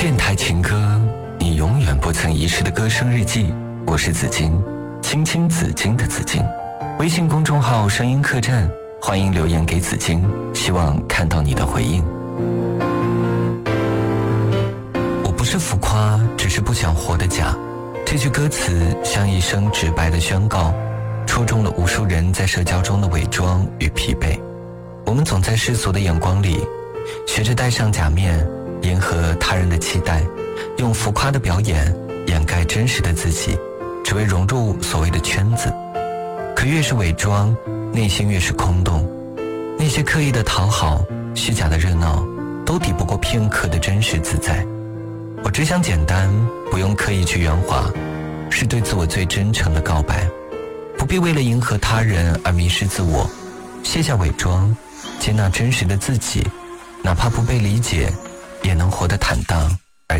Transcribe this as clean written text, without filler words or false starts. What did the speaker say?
电台情歌，你永远不曾遗失的歌声日记。我是紫金，青青紫金的紫金。微信公众号声音客栈，欢迎留言给紫金，希望看到你的回应。我不是浮夸，只是不想活得假。这句歌词像一声直白的宣告，戳中了无数人在社交中的伪装与疲惫。我们总在世俗的眼光里学着戴上假面，迎合他人的期待，用浮夸的表演掩盖真实的自己，只为融入所谓的圈子。可越是伪装，内心越是空洞。那些刻意的讨好，虚假的热闹，都抵不过片刻的真实自在。我只想简单，不用刻意去圆滑，是对自我最真诚的告白。不必为了迎合他人而迷失自我，卸下伪装，接纳真实的自己，哪怕不被理解，也能活得坦荡